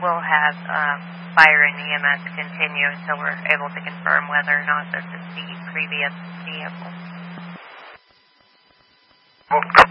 we'll have fire and EMS continue until we're able to confirm whether or not this is the previous vehicle.